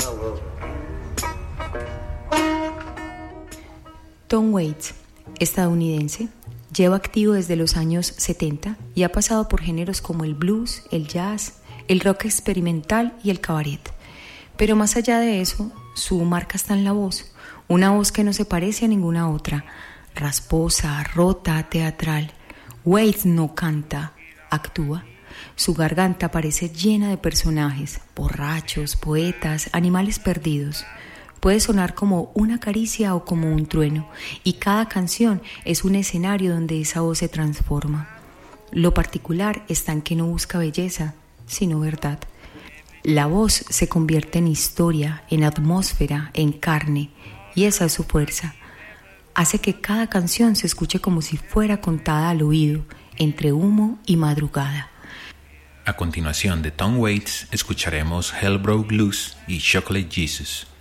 Tom Waits, estadounidense, lleva activo desde los años 70 y ha pasado por géneros como el blues, el jazz, el rock experimental y el cabaret. Pero más allá de eso, su marca está en la voz, una voz que no se parece a ninguna otra, rasposa, rota, teatral. Waits no canta, actúa. Su garganta parece llena de personajes, borrachos, poetas, animales perdidos. Puede sonar como una caricia o como un trueno, y cada canción es un escenario donde esa voz se transforma. Lo particular está en que no busca belleza, sino verdad. La voz se convierte en historia, en atmósfera, en carne, y esa es su fuerza. Hace que cada canción se escuche como si fuera contada al oído, entre humo y madrugada. A continuación de Tom Waits escucharemos Hell Broke Loose y Chocolate Jesus.